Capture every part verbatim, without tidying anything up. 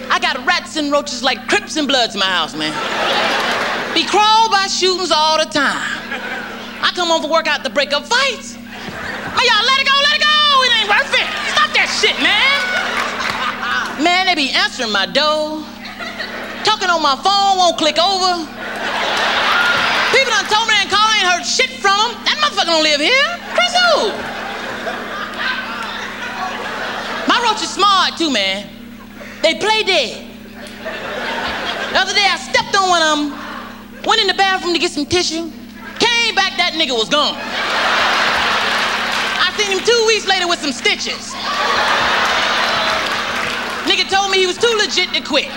I got rats and roaches like Crips and Bloods in my house, man. Be crawled by shootings all the time. I come home from work out to break up fights. Man, y'all let it go, let it go. It ain't worth it. Stop that shit, man. Man, they be answering my door. Talking on my phone, won't click over. People done told me they ain't called, ain't heard shit from them. That motherfucker don't live here. Chris who? My roach is smart too, man. They play dead. The other day I stepped on one of them, went in the bathroom to get some tissue, came back, that nigga was gone. I seen him two weeks later with some stitches. Nigga told me he was too legit to quit.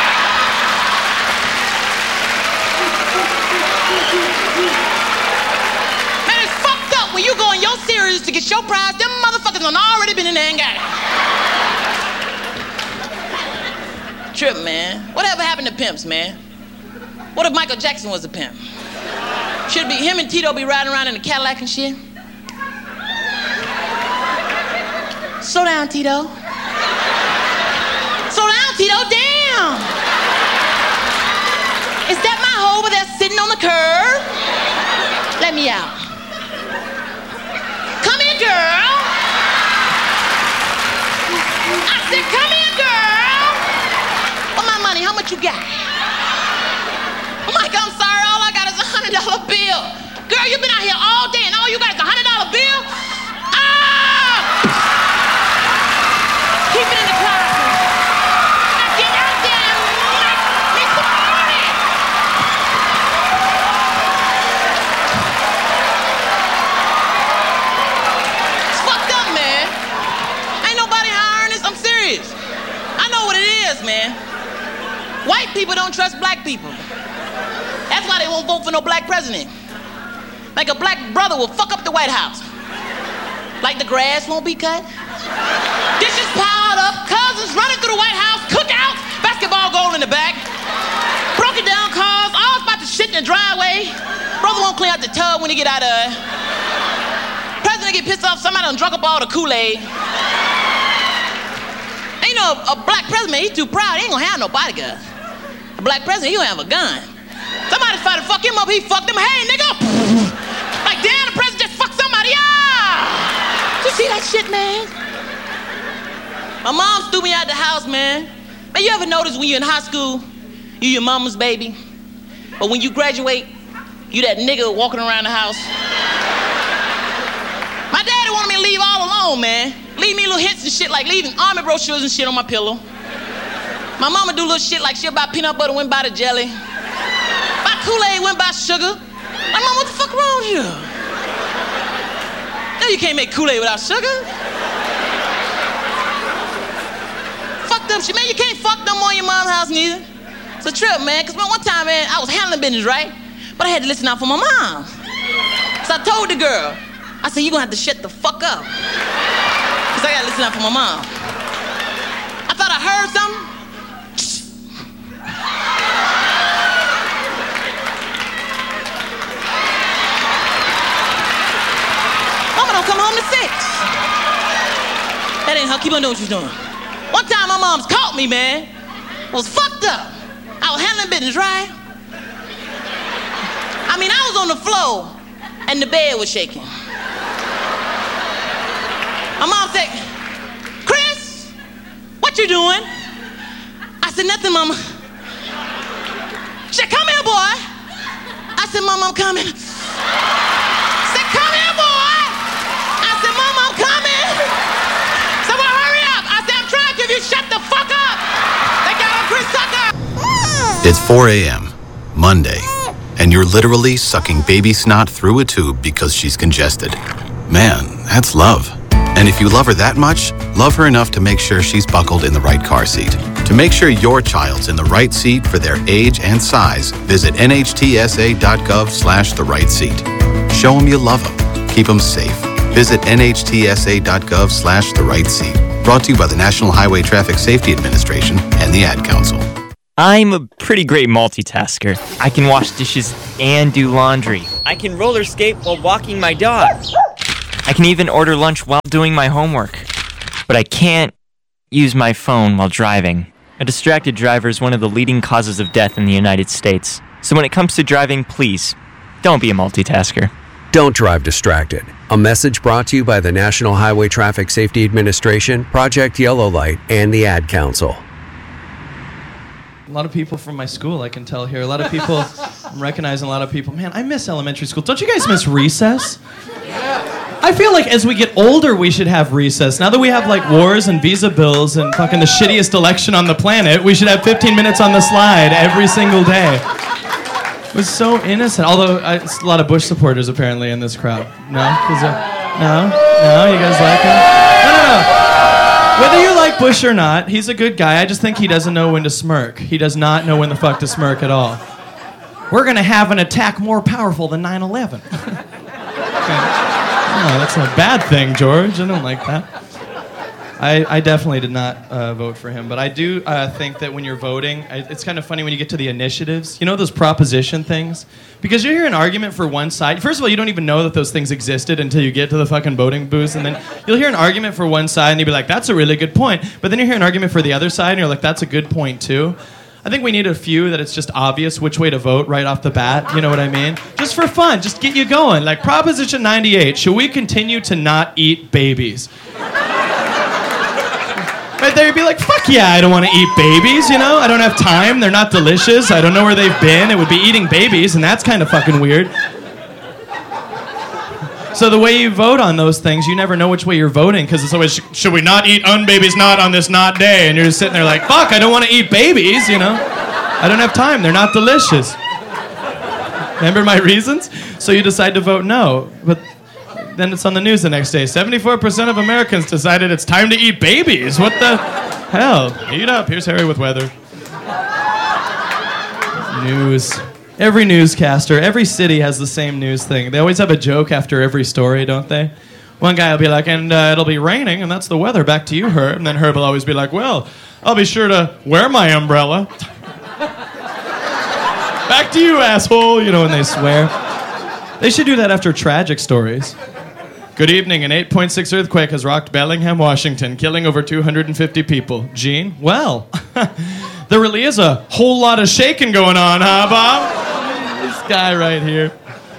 Man, it's fucked up when you go in your series to get your prize, them motherfuckers done already been in there and got it. Trip, man. Whatever happened to pimps, man? What if Michael Jackson was a pimp? Should it be him and Tito be riding around in a Cadillac and shit? Slow down, Tito. Slow down, Tito, damn! Is that my hoe over there sitting on the curb? Let me out. Come here, girl. I said, come here, girl. For my money, how much you got? I'm like, I'm sorry, all I got is a hundred dollar bill. Girl, you been out here all day and all you got is a hundred dollar bill? Ah! Keep it in the closet. Now get out there and make me some money. It's fucked up, man. Ain't nobody hiring this. I'm serious. I know what it is, man. White people don't trust black people. That's why they won't vote for no black president. Like a black brother will fuck up the White House. Like the grass won't be cut. Dishes piled up, cousins running through the White House, cookouts, basketball goal in the back, broken down cars, all about to shit in the driveway. Brother won't clean out the tub when he get out of it. President get pissed off, somebody done drunk up all the Kool-Aid. And you know, a black president, he's too proud, he ain't gonna have no bodyguard. A black president, he gonna have a gun. Somebody tried to fuck him up, he fucked him. Hey, nigga! Like, damn, the president just fucked somebody up! You see that shit, man? My mom threw me out the house, man. Man, you ever notice when you're in high school, you your mama's baby? But when you graduate, you that nigga walking around the house? My daddy wanted me to leave all alone, man. Leave me little hints and shit, like leaving army brochures and shit on my pillow. My mama do little shit like she'll buy peanut butter, went buy the jelly. Buy Kool-Aid, went buy sugar. Like, mom, what the fuck wrong with you? No, you can't make Kool-Aid without sugar. Fucked up shit, man. You can't fuck no more in your mom's house neither. It's a trip, man. Cause one time, man, I was handling business, right? But I had to listen out for my mom. So I told the girl, I said, you gonna have to shut the fuck up. Cause I gotta listen out for my mom. I thought I heard something. Don't come home to six. That ain't her. Keep on doing what you're doing. One time my mom's caught me, man. I was fucked up. I was handling business, right? I mean, I was on the floor and the bed was shaking. My mom said, Chris, what you doing? I said, nothing, mama. She said, come here, boy. I said, mama, I'm coming. She said, come here, boy. Coming! So well, hurry up! I said, I'm trying to, if you shut the fuck up! They got on Chris Tucker! It's four a.m., Monday, and you're literally sucking baby snot through a tube because she's congested. Man, that's love. And if you love her that much, love her enough to make sure she's buckled in the right car seat. To make sure your child's in the right seat for their age and size, visit N H T S A dot gov slash the right seat. Show them you love them. Keep them safe. Visit N H T S A dot gov slash the right seat. Brought to you by the National Highway Traffic Safety Administration and the Ad Council. I'm a pretty great multitasker. I can wash dishes and do laundry. I can roller skate while walking my dog. I can even order lunch while doing my homework. But I can't use my phone while driving. A distracted driver is one of the leading causes of death in the United States. So when it comes to driving, please, don't be a multitasker. Don't drive distracted. A message brought to you by the National Highway Traffic Safety Administration, Project Yellow Light, and the Ad Council. A lot of people from my school, I can tell here. A lot of people, I'm recognizing a lot of people. Man, I miss elementary school. Don't you guys miss recess? I feel like as we get older, we should have recess. Now that we have like wars and visa bills and fucking the shittiest election on the planet, we should have fifteen minutes on the slide every single day. It was so innocent. Although, I, it's a lot of Bush supporters apparently in this crowd. No? Uh, no? No? You guys like him? No, no, no. Whether you like Bush or not, he's a good guy. I just think he doesn't know when to smirk. He does not know when the fuck to smirk at all. We're going to have an attack more powerful than nine eleven. Okay. No, that's not a bad thing, George. I don't like that. I, I definitely did not uh, vote for him, but I do uh, think that when you're voting, I, it's kind of funny when you get to the initiatives. You know those proposition things? Because you hear an argument for one side. First of all, you don't even know that those things existed until you get to the fucking voting booth, and then you'll hear an argument for one side, and you'll be like, that's a really good point. But then you hear an argument for the other side, and you're like, that's a good point too. I think we need a few that it's just obvious which way to vote right off the bat. You know what I mean? Just for fun, just get you going. Like Proposition ninety-eight, should we continue to not eat babies? Right there, you'd be like, fuck yeah, I don't want to eat babies, you know? I don't have time, they're not delicious, I don't know where they've been, it would be eating babies, and that's kind of fucking weird. So the way you vote on those things, you never know which way you're voting, because it's always, should we not eat unbabies not on this not day? And you're just sitting there like, fuck, I don't want to eat babies, you know? I don't have time, they're not delicious. Remember my reasons? So you decide to vote no, but then it's on the news the next day. seventy-four percent of Americans decided it's time to eat babies. What the hell? Eat up. Here's Harry with weather. News. Every newscaster, every city has the same news thing. They always have a joke after every story, don't they? One guy will be like, and uh, it'll be raining, and that's the weather. Back to you, Herb. And then Herb will always be like, well, I'll be sure to wear my umbrella. Back to you, asshole. You know, when they swear. They should do that after tragic stories. Good evening. An eight point six earthquake has rocked Bellingham, Washington, killing over two hundred fifty people. Gene? Well, there really is a whole lot of shaking going on, huh, Bob? This guy right here.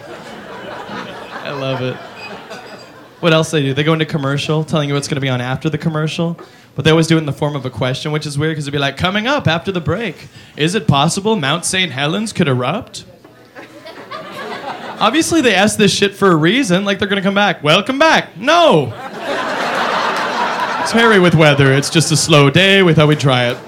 I love it. What else they do? They go into commercial, telling you what's going to be on after the commercial. But they always do it in the form of a question, which is weird because it'd be like, coming up after the break, is it possible Mount Saint Helens could erupt? Obviously, they asked this shit for a reason, like they're gonna come back. Welcome back. No! It's Harry with weather. It's just a slow day. We thought we'd try it.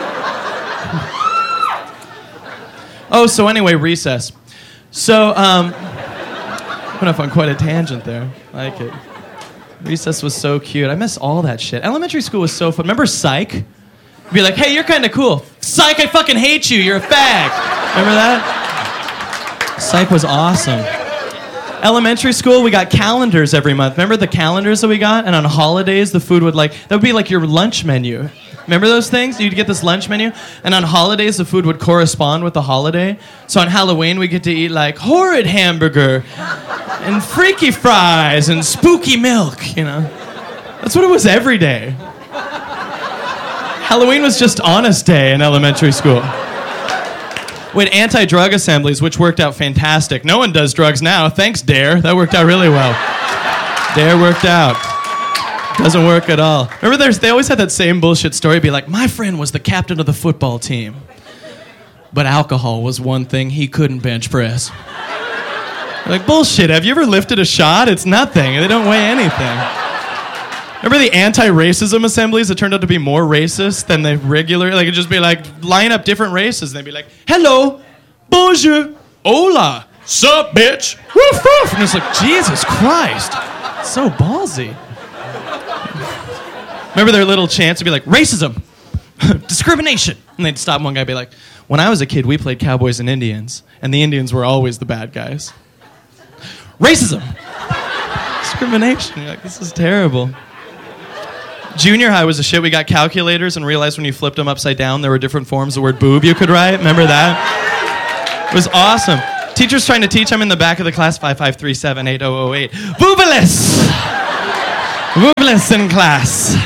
Oh, so anyway, recess. So, um, went off on quite a tangent there. I like it. Recess was so cute. I miss all that shit. Elementary school was so fun. Remember Psych? You'd be like, hey, you're kind of cool. Psych, I fucking hate you. You're a fag. Remember that? Psych was awesome. Elementary school, we got calendars every month. Remember the calendars that we got? And on holidays, the food would like, that would be like your lunch menu. Remember those things? You'd get this lunch menu, and on holidays, the food would correspond with the holiday. So on Halloween, we get to eat like horrid hamburger and freaky fries and spooky milk, you know? That's what it was every day. Halloween was just honest day in elementary school. We had anti-drug assemblies, which worked out fantastic. No one does drugs now. Thanks, DARE. That worked out really well. DARE worked out. Doesn't work at all. Remember, there's, they always had that same bullshit story. Be like, my friend was the captain of the football team, but alcohol was one thing he couldn't bench press. Like, bullshit. Have you ever lifted a shot? It's nothing. They don't weigh anything. Remember the anti-racism assemblies that turned out to be more racist than the regular? Like, it'd just be like, line up different races, and they'd be like, hello, bonjour, hola, sup, bitch, woof, woof. And it's like, Jesus Christ, so ballsy. Remember their little chants would be like, racism, discrimination. And they'd stop one guy and be like, when I was a kid, we played Cowboys and Indians, and the Indians were always the bad guys. Racism, discrimination. You're like, this is terrible. Junior high was a shit. We got calculators and realized when you flipped them upside down, there were different forms of the word boob you could write. Remember that? It was awesome. Teacher's trying to teach. I'm in the back of the class, five five three seven eight zero zero eight. Boobaless! Boobaless in class.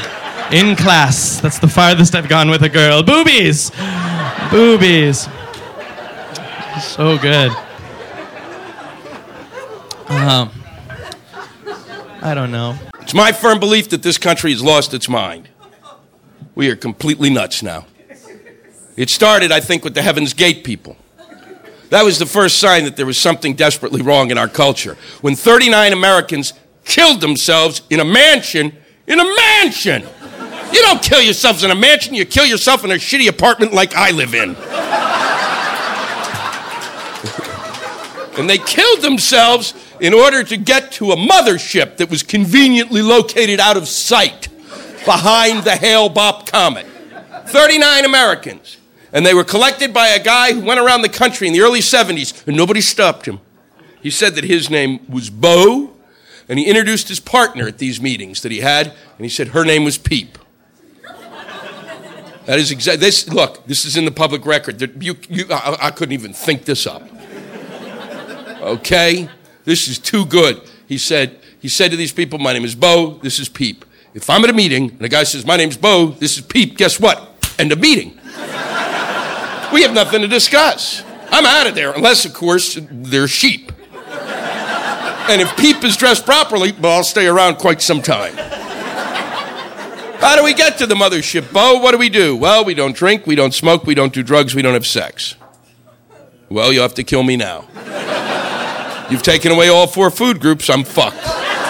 In class. That's the farthest I've gone with a girl. Boobies! Boobies. So good. Um, I don't know. It's my firm belief that this country has lost its mind. We are completely nuts now. It started, I think, with the Heaven's Gate people. That was the first sign that there was something desperately wrong in our culture. When thirty-nine Americans killed themselves in a mansion, in a mansion! You don't kill yourselves in a mansion, you kill yourself in a shitty apartment like I live in. And they killed themselves in order to get to a mothership that was conveniently located out of sight behind the Hale-Bopp comet. thirty-nine Americans. And they were collected by a guy who went around the country in the early seventies, and nobody stopped him. He said that his name was Bo, and he introduced his partner at these meetings that he had, and he said her name was Peep. That is exactly, this, look, this is in the public record. You, you, I, I couldn't even think this up. Okay? This is too good. He said, he said to these people, my name is Bo, this is Peep. If I'm at a meeting, and a guy says, my name's Bo, this is Peep, guess what? End of meeting. We have nothing to discuss. I'm out of there, unless, of course, they're sheep. And if Peep is dressed properly, well, I'll stay around quite some time. How do we get to the mothership, Bo? What do we do? Well, we don't drink, we don't smoke, we don't do drugs, we don't have sex. Well, you'll have to kill me now. You've taken away all four food groups, I'm fucked.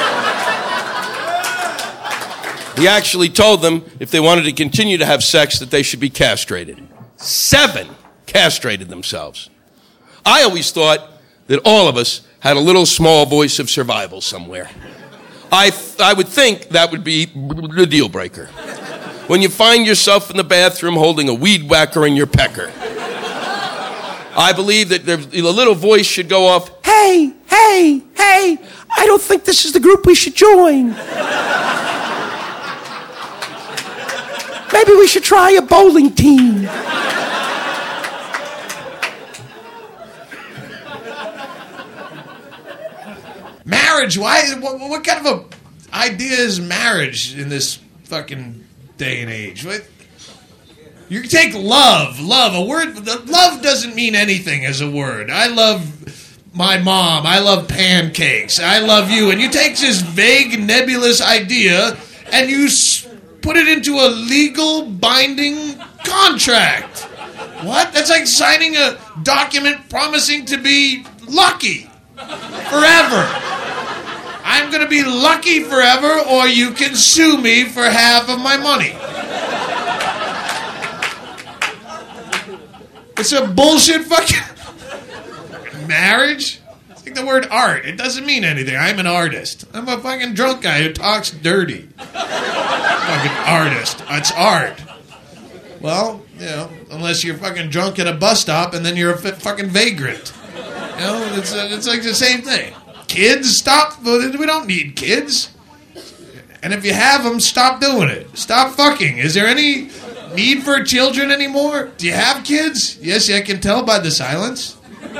He actually told them if they wanted to continue to have sex that they should be castrated. Seven castrated themselves. I always thought that all of us had a little small voice of survival somewhere. I, th- I would think that would be the deal breaker. When you find yourself in the bathroom holding a weed whacker in your pecker. I believe that there, a little voice should go off, hey, hey, hey, I don't think this is the group we should join. Maybe we should try a bowling team. Marriage, why, what, what kind of a idea is marriage in this fucking day and age? What? You take love, love, a word, love doesn't mean anything as a word. I love my mom, I love pancakes, I love you, and you take this vague, nebulous idea and you put it into a legal, binding contract. What? That's like signing a document promising to be lucky forever. I'm going to be lucky forever, or you can sue me for half of my money. It's a bullshit fucking marriage. It's like the word art. It doesn't mean anything. I'm an artist. I'm a fucking drunk guy who talks dirty. Fucking artist. It's art. Well, you know, unless you're fucking drunk at a bus stop and then you're a fucking vagrant. You know, it's, uh, it's like the same thing. Kids, stop. We don't need kids. And if you have them, stop doing it. Stop fucking. Is there any need for children anymore? Do you have kids? Yes, I can tell by the silence.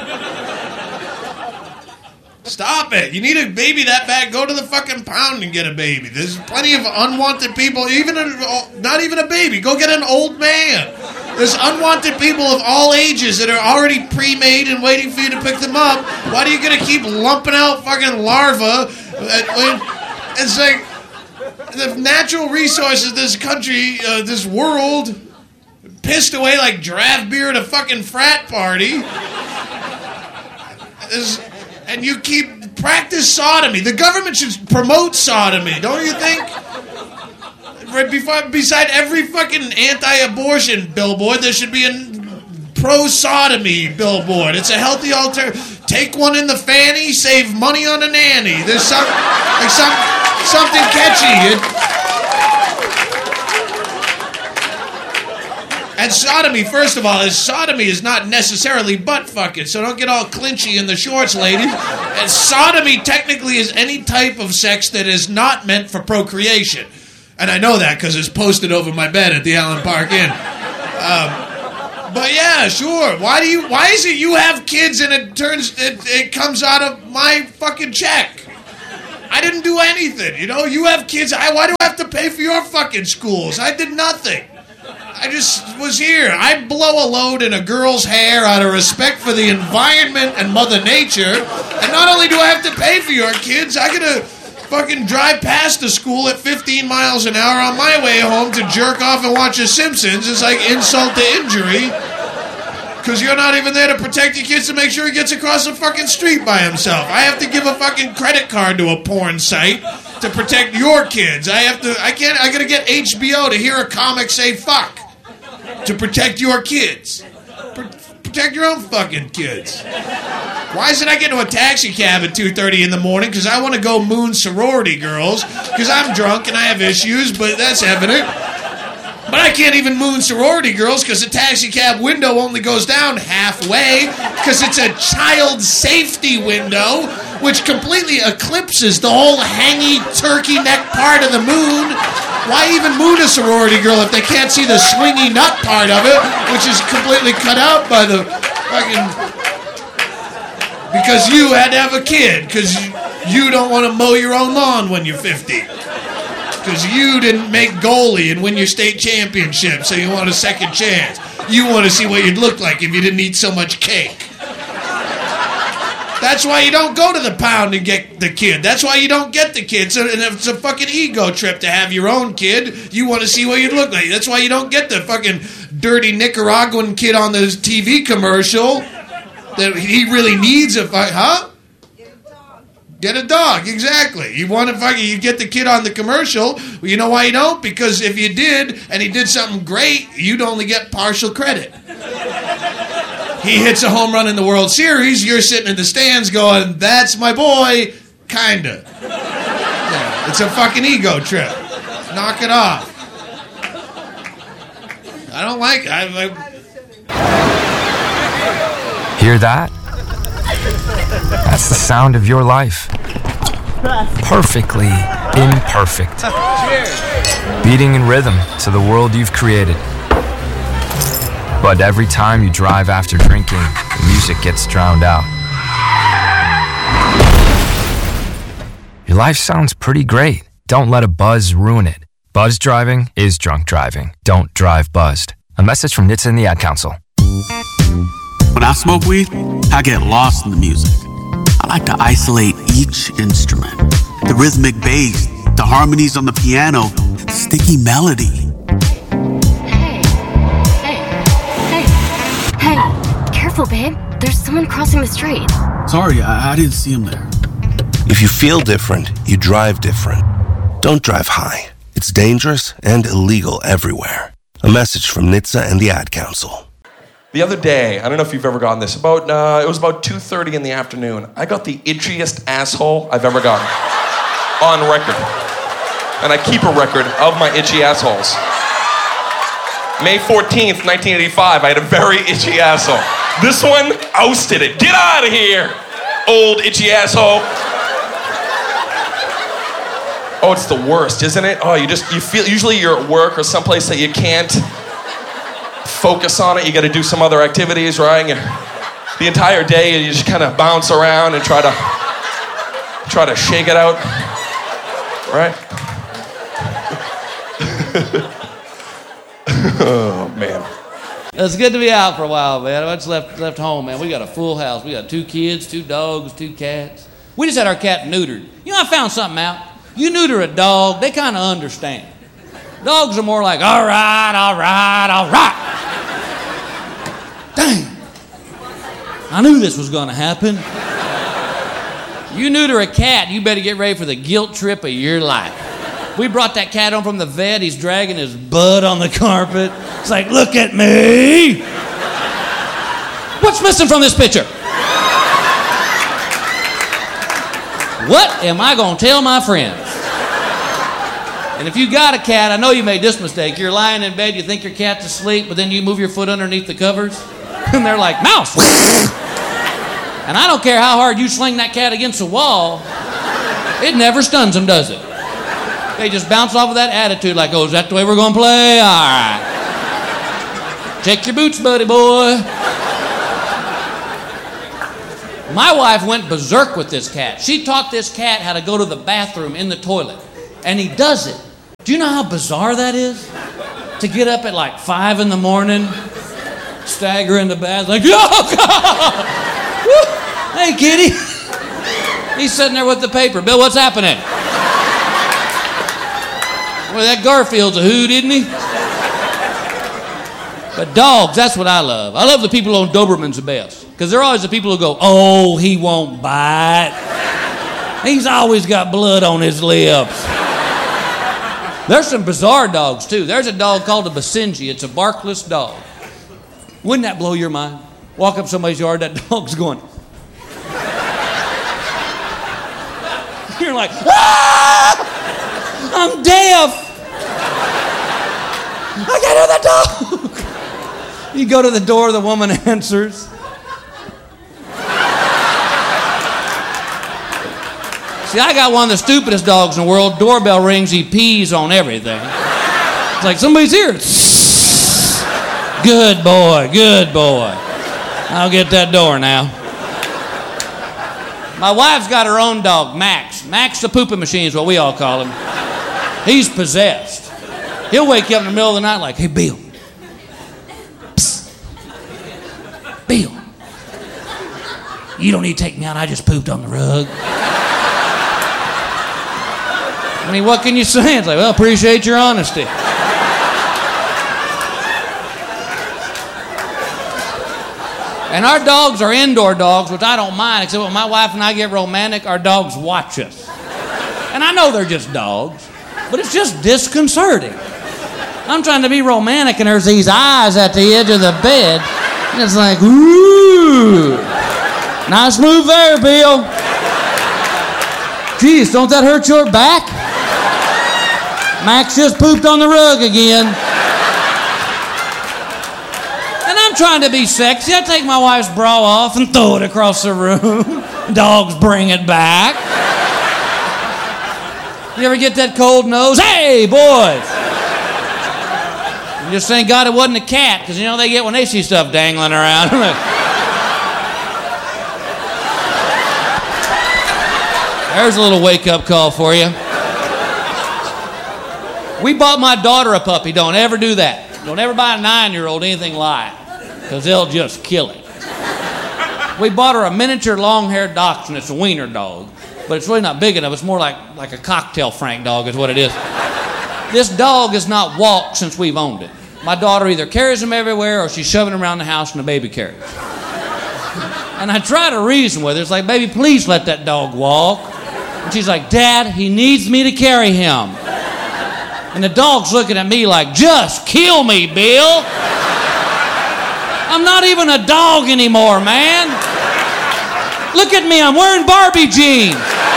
Stop it. You need a baby that bad, go to the fucking pound and get a baby. There's plenty of unwanted people, even a, not even a baby. Go get an old man. There's unwanted people of all ages that are already pre-made and waiting for you to pick them up. Why are you going to keep lumping out fucking larvae? It's like the natural resources of this country, uh, this world, pissed away like draft beer at a fucking frat party. Is, and you keep practice sodomy. The government should promote sodomy, don't you think? Right before, beside every fucking anti-abortion billboard, there should be a pro-sodomy billboard. It's a healthy alternative. Take one in the fanny, save money on a nanny. There's some, like some, something catchy. It, And sodomy, first of all, is sodomy is not necessarily butt fucking, so don't get all clinchy in the shorts, ladies. And sodomy technically is any type of sex that is not meant for procreation. And I know that because it's posted over my bed at the Allen Park Inn. Um, but yeah, sure. Why do you? Why is it you have kids and it turns it, it comes out of my fucking check? I didn't do anything, you know? You have kids. I, why do I have to pay for your fucking schools? I did nothing. I just was here. I blow a load in a girl's hair out of respect for the environment and Mother Nature. And not only do I have to pay for your kids, I gotta fucking drive past the school at fifteen miles an hour on my way home to jerk off and watch The Simpsons. It's like insult to injury. Because you're not even there to protect your kids to make sure he gets across the fucking street by himself. I have to give a fucking credit card to a porn site to protect your kids. I have to, I can't, I gotta get H B O to hear a comic say fuck to protect your kids. Pro- protect your own fucking kids. Why isn't I getting into a taxi cab at two thirty in the morning? Because I want to go moon sorority girls. Because I'm drunk and I have issues, but that's evident. But I can't even moon sorority girls because the taxi cab window only goes down halfway because it's a child safety window, which completely eclipses the whole hangy turkey neck part of the moon. Why even moon a sorority girl if they can't see the swingy nut part of it, which is completely cut out by the fucking... Because you had to have a kid, because you don't want to mow your own lawn when you're fifty. Because you didn't make goalie and win your state championship, so you want a second chance. You want to see what you'd look like if you didn't eat so much cake. That's why you don't go to the pound and get the kid. That's why you don't get the kid. So, and if it's a fucking ego trip to have your own kid, you want to see what you'd look like. That's why you don't get the fucking dirty Nicaraguan kid on the T V commercial that he really needs a fuck, huh? Get a dog, exactly. You want to fucking, you get the kid on the commercial. Well, you know why you don't? Because if you did, and he did something great, you'd only get partial credit. He hits a home run in the World Series, you're sitting in the stands going, that's my boy, kinda. Yeah, it's a fucking ego trip. Knock it off. I don't like it. I, I... Hear that? That's the sound of your life. Perfectly imperfect. Beating in rhythm to the world you've created. But every time you drive after drinking, the music gets drowned out. Your life sounds pretty great. Don't let a buzz ruin it. Buzz driving is drunk driving. Don't drive buzzed. A message from N H T S A and the Ad Council. When I smoke weed, I get lost in the music. I like to isolate each instrument. The rhythmic bass, the harmonies on the piano, the sticky melody. Hey, careful, babe. There's someone crossing the street. Sorry, I, I didn't see him there. If you feel different, you drive different. Don't drive high. It's dangerous and illegal everywhere. A message from N H T S A and the Ad Council. The other day, I don't know if you've ever gotten this, about uh, it was about two thirty in the afternoon. I got the itchiest asshole I've ever gotten. On record. And I keep a record of my itchy assholes. May fourteenth, nineteen eighty-five, I had a very itchy asshole. This one ousted it. Get out of here, old itchy asshole. Oh, it's the worst, isn't it? Oh, you just, you feel, usually you're at work or someplace that you can't focus on it. You gotta do some other activities, right? And the entire day you just kind of bounce around and try to, try to shake it out, right? Oh, man. It's good to be out for a while, man. I just left left home, man. We got a full house. We got two kids, two dogs, two cats. We just had our cat neutered. You know, I found something out. You neuter a dog, they kind of understand. Dogs are more like, all right, all right, all right. Dang. I knew this was going to happen. You neuter a cat, you better get ready for the guilt trip of your life. We brought that cat home from the vet. He's dragging his butt on the carpet. It's like, look at me. What's missing from this picture? What am I going to tell my friends? And if you got a cat, I know you made this mistake. You're lying in bed, you think your cat's asleep, but then you move your foot underneath the covers, and they're like, mouse. And I don't care how hard you sling that cat against the wall, it never stuns them, does it? They just bounce off of that attitude like, oh, is that the way we're going to play? All right. Check your boots, buddy boy. My wife went berserk with this cat. She taught this cat how to go to the bathroom in the toilet. And he does it. Do you know how bizarre that is? To get up at like five in the morning, stagger in the bath, like, oh, God! Hey, kitty. He's sitting there with the paper. Bill, what's happening? Well, that Garfield's a hoot, isn't he? But dogs, that's what I love. I love the people on Doberman's the best. Because they're always the people who go, oh, he won't bite. He's always got blood on his lips. There's some bizarre dogs, too. There's a dog called a Basenji. It's a barkless dog. Wouldn't that blow your mind? Walk up somebody's yard, that dog's going. You're like, ah! I'm deaf. I can't hear that dog. You go to the door, the woman answers. See, I got one of the stupidest dogs in the world. Doorbell rings, he pees on everything. It's like, somebody's here. Good boy, good boy. I'll get that door now. My wife's got her own dog, Max. Max the pooping machine is what we all call him. He's possessed. He'll wake you up in the middle of the night like, hey, Bill. Psst. Bill. You don't need to take me out. I just pooped on the rug. I mean, what can you say? It's like, well, appreciate your honesty. And our dogs are indoor dogs, which I don't mind, except when my wife and I get romantic, our dogs watch us. And I know they're just dogs, but it's just disconcerting. I'm trying to be romantic, and there's these eyes at the edge of the bed, and it's like, ooh, nice move there, Bill. Geez, don't that hurt your back? Max just pooped on the rug again. And I'm trying to be sexy. I take my wife's bra off and throw it across the room. Dogs bring it back. You ever get that cold nose? Hey, boys! You just thank God it wasn't a cat, because you know they get when they see stuff dangling around. There's a little wake-up call for you. We bought my daughter a puppy. Don't ever do that. Don't ever buy a nine-year-old anything live, because they'll just kill it. We bought her a miniature long-haired dachshund. It's a wiener dog, but it's really not big enough. It's more like, like a cocktail Frank dog is what it is. This dog has not walked since we've owned it. My daughter either carries him everywhere or she's shoving him around the house in a baby carriage. And I try to reason with her. It's like, baby, please let that dog walk. And she's like, Dad, he needs me to carry him. And the dog's looking at me like, just kill me, Bill. I'm not even a dog anymore, man. Look at me, I'm wearing Barbie jeans.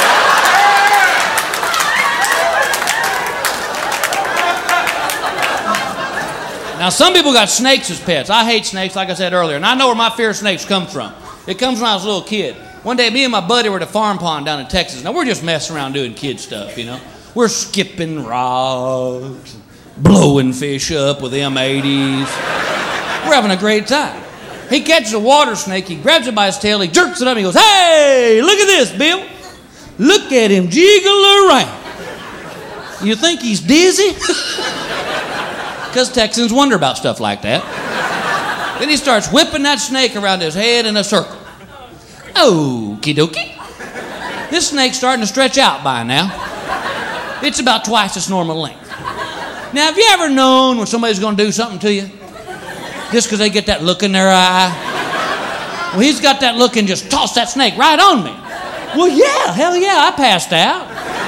Now, some people got snakes as pets. I hate snakes, like I said earlier, and I know where my fear of snakes comes from. It comes when I was a little kid. One day, me and my buddy were at a farm pond down in Texas. Now, we're just messing around doing kid stuff, you know. We're skipping rocks, blowing fish up with M eighties. We're having a great time. He catches a water snake, he grabs it by his tail, he jerks it up, and he goes, hey, look at this, Bill. Look at him jiggle around. You think he's dizzy? Because Texans wonder about stuff like that. Then he starts whipping that snake around his head in a circle. Okie dokie. This snake's starting to stretch out by now. It's about twice its normal length. Now, have you ever known when somebody's going to do something to you? Just because they get that look in their eye? Well, he's got that look and just tossed that snake right on me. Well, yeah, hell yeah, I passed out.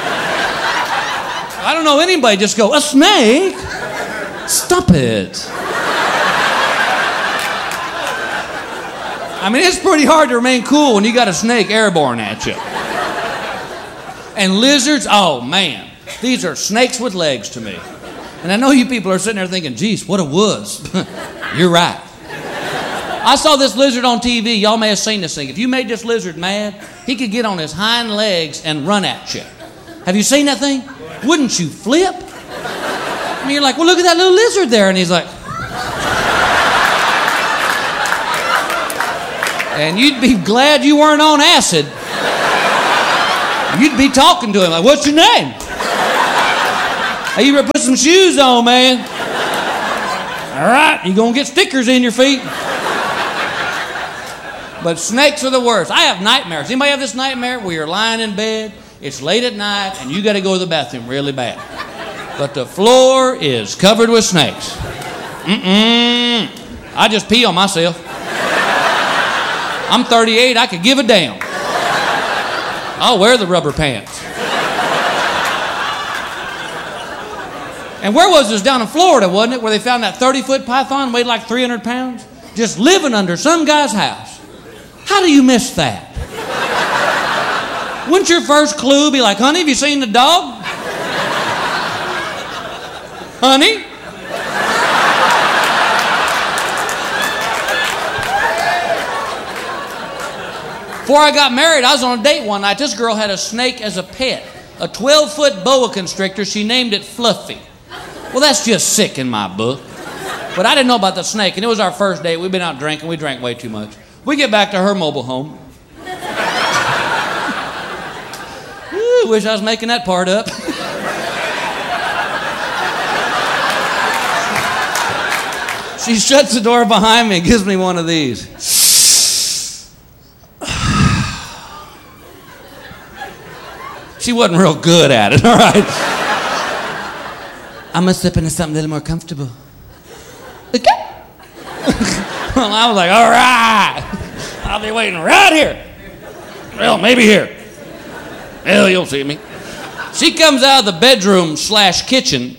I don't know anybody just go, a snake? Stop it. I mean, it's pretty hard to remain cool when you got a snake airborne at you. And lizards, oh man, these are snakes with legs to me. And I know you people are sitting there thinking, geez, what a wuss. You're right. I saw this lizard on T V. Y'all may have seen this thing. If you made this lizard mad, he could get on his hind legs and run at you. Have you seen that thing? Wouldn't you flip? I mean, you're like, well, look at that little lizard there. And he's like, And you'd be glad you weren't on acid. You'd be talking to him like, what's your name? Hey, you better put some shoes on, man. All right, you're going to get stickers in your feet. But snakes are the worst. I have nightmares. Anybody have this nightmare where you're lying in bed, it's late at night, and you got to go to the bathroom really bad? But the floor is covered with snakes. Mm-mm. I just pee on myself. I'm thirty-eight, I could give a damn. I'll wear the rubber pants. And where was this? Down in Florida, wasn't it? Where they found that thirty-foot python weighed like three hundred pounds? Just living under some guy's house. How do you miss that? Wouldn't your first clue be like, honey, have you seen the dog? Honey? Before I got married, I was on a date one night. This girl had a snake as a pet. A twelve-foot boa constrictor. She named it Fluffy. Well, that's just sick in my book. But I didn't know about the snake, and it was our first date. We'd been out drinking. We drank way too much. We get back to her mobile home. Ooh, wish I was making that part up. She shuts the door behind me and gives me one of these. She wasn't real good at it, all right? I'm gonna slip into something a little more comfortable. Okay. Well, I was like, all right. I'll be waiting right here. Well, maybe here. Hell, you'll see me. She comes out of the bedroom slash kitchen.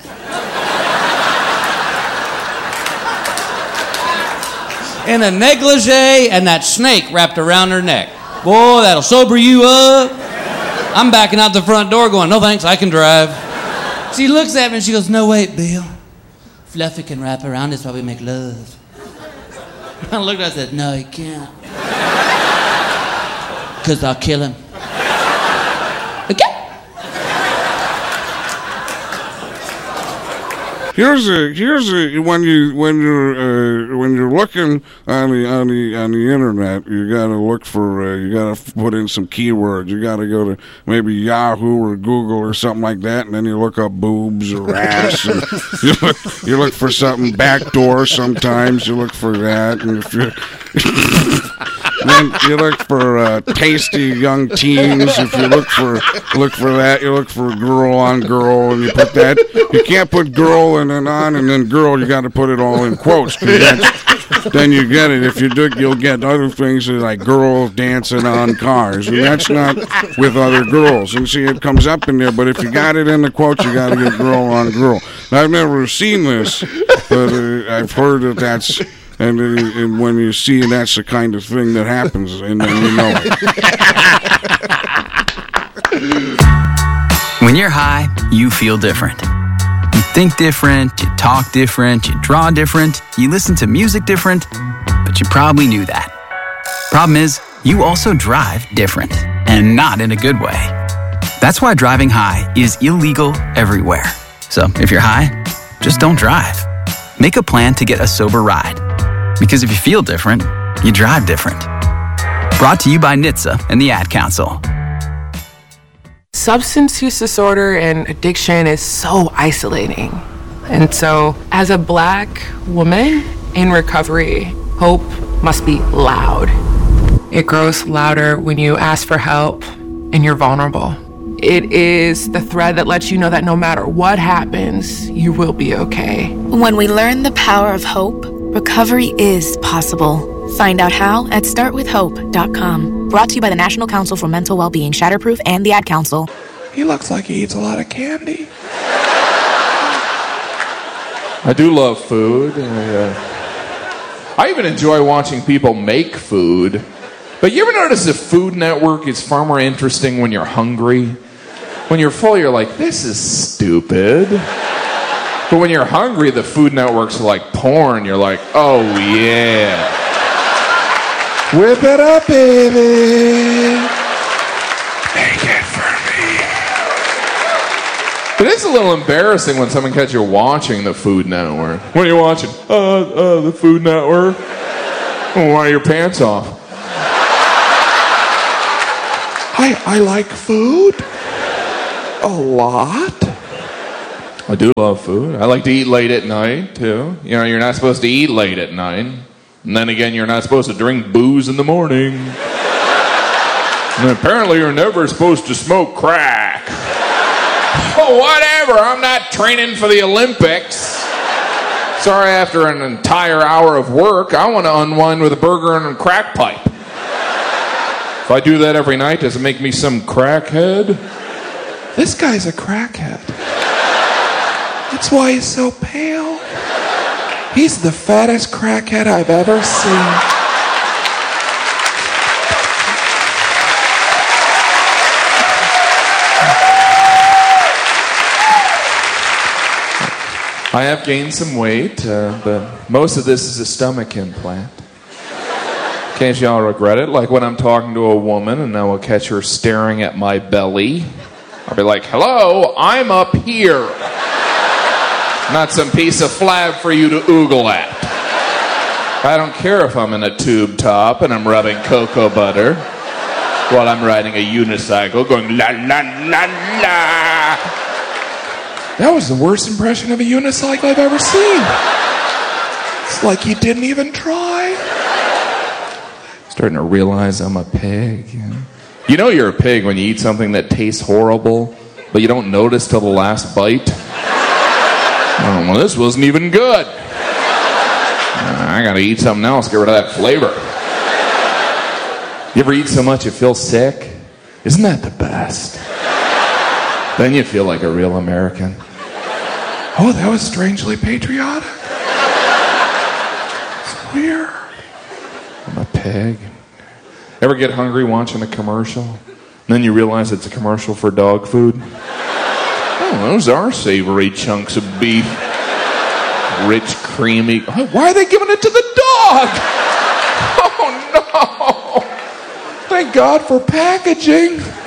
In a negligee and that snake wrapped around her neck. Boy, that'll sober you up. I'm backing out the front door going, no thanks, I can drive. She looks at me and she goes, no wait, Bill. Fluffy can wrap around us while we make love. I looked at her and said, no, he can't. Because I'll kill him. Okay. Here's a here's a when you when you're uh, when you're looking on the on the on the internet, you gotta look for uh, you gotta put in some keywords. You gotta go to maybe Yahoo or Google or something like that, and then you look up boobs or ass. And you look you look for something backdoor. Sometimes you look for that, and if you then you look for uh, tasty young teens. If you look for look for that, you look for girl on girl, and you put that. You can't put girl and then on and then girl. You got to put it all in quotes. 'Cause that's, then you get it. If you do, you'll get other things like girls dancing on cars, and that's not with other girls. And see, it comes up in there. But if you got it in the quotes, you got to get girl on girl. I've never seen this, but uh, I've heard that that's. And, uh, and when you see it, that's the kind of thing that happens, and then you know it. When you're high, you feel different. You think different, you talk different, you draw different, you listen to music different, but you probably knew that. Problem is, you also drive different, and not in a good way. That's why driving high is illegal everywhere. So if you're high, just don't drive. Make a plan to get a sober ride. Because if you feel different, you drive different. Brought to you by N H T S A and the Ad Council. Substance use disorder and addiction is so isolating. And so, as a Black woman in recovery, hope must be loud. It grows louder when you ask for help and you're vulnerable. It is the thread that lets you know that no matter what happens, you will be okay. When we learn the power of hope, recovery is possible. Find out how at start with hope dot com. Brought to you by the National Council for Mental Wellbeing, Shatterproof, and the Ad Council. He looks like he eats a lot of candy. I do love food. And, uh, I even enjoy watching people make food. But you ever notice the Food Network is far more interesting when you're hungry? When you're full, you're like, this is stupid. But when you're hungry, the Food Network's like porn. You're like, oh yeah. Whip it up, baby. Make it for me. But it's a little embarrassing when someone catches you watching the Food Network. What are you watching? Uh, uh, the Food Network. Oh, why are your pants off? I, I like food a lot. I do love food. I like to eat late at night, too. You know, you're not supposed to eat late at night. And then again, you're not supposed to drink booze in the morning. And apparently, you're never supposed to smoke crack. Oh, whatever. I'm not training for the Olympics. Sorry, after an entire hour of work, I want to unwind with a burger and a crack pipe. If I do that every night, does it make me some crackhead? This guy's a crackhead. That's why he's so pale. He's the fattest crackhead I've ever seen. I have gained some weight, uh, but most of this is a stomach implant. In case y'all regret it, like when I'm talking to a woman and I will catch her staring at my belly, I'll be like, hello, I'm up here. Not some piece of flab for you to oogle at. I don't care if I'm in a tube top and I'm rubbing cocoa butter while I'm riding a unicycle going la la la la. That was the worst impression of a unicycle I've ever seen. It's like he didn't even try. Starting to realize I'm a pig. You know? You know you're a pig when you eat something that tastes horrible, but you don't notice till the last bite. Oh, well, this wasn't even good. I gotta eat something else, get rid of that flavor. You ever eat so much you feel sick? Isn't that the best? Then you feel like a real American. Oh, that was strangely patriotic. It's weird. I'm a pig. Ever get hungry watching a commercial? And then you realize it's a commercial for dog food? Oh, those are savory chunks of beef. Rich, creamy. Why are they giving it to the dog? Oh, no. Thank God for packaging.